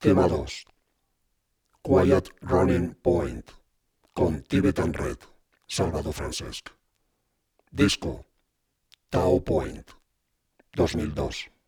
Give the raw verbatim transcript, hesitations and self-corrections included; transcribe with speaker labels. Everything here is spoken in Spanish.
Speaker 1: Tema dos. Quiet Running Point, con Tibetan Red, Salvador Francesc. Disco, Tao Point, dos mil dos.